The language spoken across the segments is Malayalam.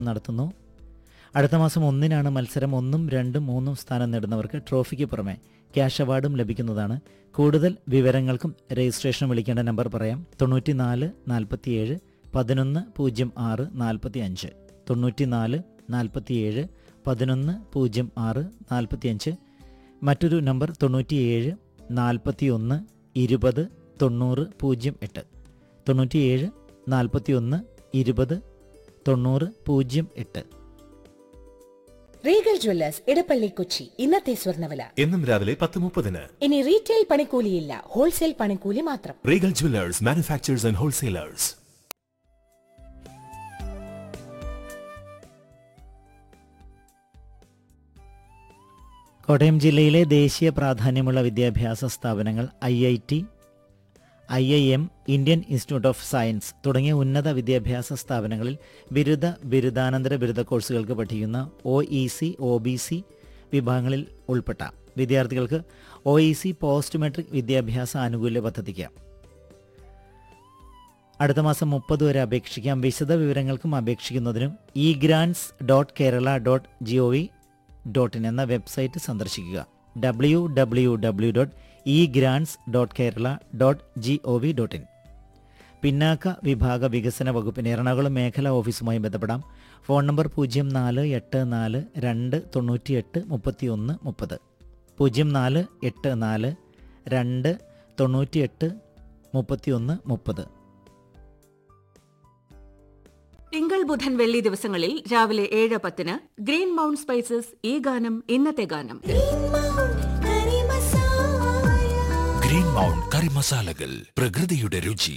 നടത്തുന്നു. അടുത്ത മാസം 1-നാണ് മത്സരം. 1, 2, 3 സ്ഥാനം നേടുന്നവർക്ക് ട്രോഫിക്ക് പുറമെ ക്യാഷ് അവാർഡും ലഭിക്കുന്നതാണ്. കൂടുതൽ വിവരങ്ങൾക്കും രജിസ്ട്രേഷനും വിളിക്കേണ്ട നമ്പർ പറയാം. 94 47 11 06 45 94 47 11 06 45. മറ്റൊരു number 97 41 20 90 08 97 41 20 90 08. Regal Jewellers Edappally Kochi. ഇന്നത്തെ സ്വർണ്ണവില എന്നും രാവിലെ 10:30. ഇനി റീറ്റെയിൽ പണിക്കൂലിയില്ല, ഹോൾസെയിൽ പണിക്കൂലി മാത്രം. Regal Jewellers, manufacturers and wholesalers. Kottayam ജില്ലയിലെ ദേശീയ പ്രാധാന്യമുള്ള വിദ്യാഭ്യാസ സ്ഥാപനങ്ങൾ IIT, IIM, Indian institute of science തുടങ്ങിയ ഉന്നത വിദ്യാഭ്യാസ സ്ഥാപനങ്ങളിൽ ബിരുദാനന്തര ബിരുദ കോഴ്സുകൾക്ക് പഠിക്കുന്ന OEC, OBC വിഭാഗങ്ങളിൽ ഉൾപ്പെട്ട വിദ്യാർത്ഥികൾക്ക് OEC പോസ്റ്റ് മെട്രിക് വിദ്യാഭ്യാസ ആനുകൂല്യ പദ്ധതിക്ക് അടുത്ത മാസം 30 വരെ അപേക്ഷിക്കാം. വിശദ വിവരങ്ങൾക്കും അപേക്ഷിക്കുന്നതിനും egrants.kerala.gov.in എന്ന വെബ്സൈറ്റ് സന്ദർശിക്കുക. www.egrants.kerala.gov.in. പിന്നാക്ക വിഭാഗ വികസന വകുപ്പിന് എറണാകുളം മേഖലാ ഓഫീസുമായി ബന്ധപ്പെടാം. Phone number 0484 298 31 30 0484 298 31 30. തിങ്കൾ ബുധൻ വെള്ളി ദിവസങ്ങളിൽ രാവിലെ 7:10 ഗ്രീൻ മൗണ്ട് സ്പൈസസ് ഈ ഗാനം ഇന്നത്തെ ഗാനം. ഗ്രീൻ മൗണ്ട് കറി മസാലകൾ, പ്രകൃതിയുടെ രുചി.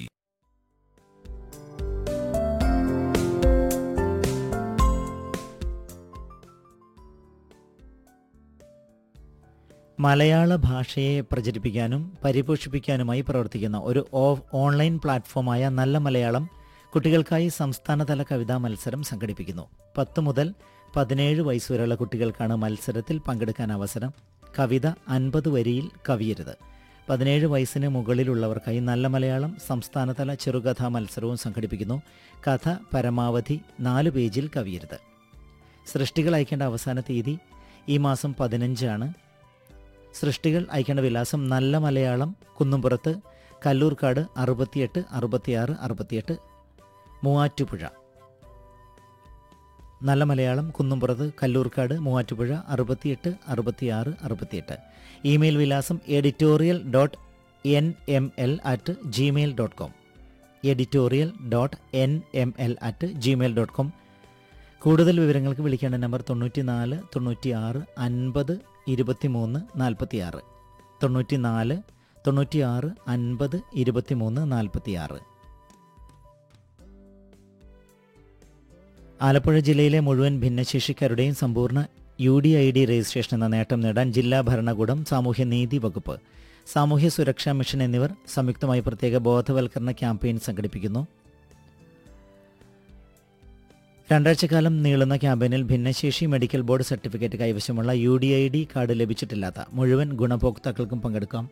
മലയാള ഭാഷയെ പ്രചരിപ്പിക്കാനും പരിപോഷിപ്പിക്കാനുമായി പ്രവർത്തിക്കുന്ന ഒരു ഓൺലൈൻ പ്ലാറ്റ്ഫോമായ നല്ല മലയാളം കുട്ടികൾക്കായി സംസ്ഥാനതല കവിതാ മത്സരം സംഘടിപ്പിക്കുന്നു. 10 മുതൽ 17 വയസ്സുവരെയുള്ള കുട്ടികൾക്കാണ് മത്സരത്തിൽ പങ്കെടുക്കാൻ അവസരം. കവിത 50 വരിയിൽ കവിയരുത്. 17 വയസ്സിന് മുകളിലുള്ളവർക്കായി നല്ല മലയാളം സംസ്ഥാനതല ചെറുകഥാ മത്സരവും സംഘടിപ്പിക്കുന്നു. കഥ പരമാവധി 4 പേജിൽ കവിയരുത്. സൃഷ്ടികൾ അയക്കേണ്ട അവസാന തീയതി ഈ മാസം 15 ആണ്. സൃഷ്ടികൾ അയക്കേണ്ട വിലാസം നല്ല മലയാളം, കുന്നുംപുറത്ത്, കല്ലൂർക്കാട് 68 66 68 മൂവാറ്റുപുഴ. നല്ല മലയാളം, കുന്നുംപുറത്ത്, കല്ലൂർക്കാട്, മൂവാറ്റുപുഴ 68 66 68. ഇമെയിൽ വിലാസം editorial.nml@gmail.com editorial.nml@gmail.com. കൂടുതൽ വിവരങ്ങൾക്ക് വിളിക്കേണ്ട നമ്പർ 94 96 50 23 46 94 96 50 23 46. ആലപ്പുഴ ജില്ലയിലെ മുഴുവൻ ഭിന്നശേഷിക്കാരുടെയും സമ്പൂർണ്ണ UDID രജിസ്ട്രേഷൻ എന്ന നേട്ടം നേടാൻ ജില്ലാ ഭരണകൂടം, സാമൂഹ്യനീതി വകുപ്പ്, സാമൂഹ്യ സുരക്ഷാ മിഷൻ എന്നിവർ സംയുക്തമായി പ്രത്യേക ബോധവൽക്കരണ ക്യാമ്പയിൻ സംഘടിപ്പിക്കുന്നു. 2 ആഴ്ചക്കാലം നീളുന്ന ക്യാമ്പയിനിൽ ഭിന്നശേഷി മെഡിക്കൽ ബോർഡ് സർട്ടിഫിക്കറ്റ് കൈവശമുള്ള UDID കാർഡ് ലഭിച്ചിട്ടില്ലാത്ത മുഴുവൻ ഗുണഭോക്താക്കൾക്കും പങ്കെടുക്കാം.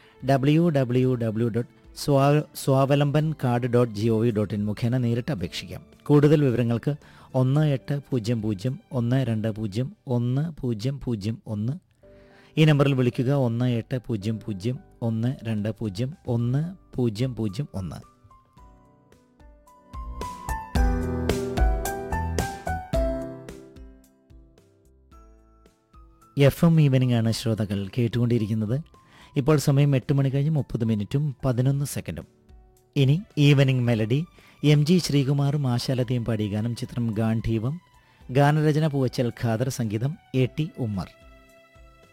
www.swavalambancard.gov.in മുഖേന നേരിട്ട് അപേക്ഷിക്കാം. കൂടുതൽ വിവരങ്ങൾക്ക് 1800 120 1001. ഈ നമ്പറിൽ വിളിക്കുക. 1800 120 1001. FM ഈവനിംഗ് ആണ് ശ്രോതാക്കൾ കേട്ടുകൊണ്ടിരിക്കുന്നത്. ഇപ്പോൾ സമയം 8 മണി കഴിഞ്ഞ് 30 മിനിറ്റും 11 സെക്കൻഡും. ഇനി ഈവനിംഗ് മെലഡി. MG ശ്രീകുമാറും ആശാലതയും പാടിയ ഗാനം. ചിത്രം ഗാന്ധീവം. ഗാനരചന പൂവച്ചൽ ഖാദർ, സംഗീതം AT ഉമ്മർ.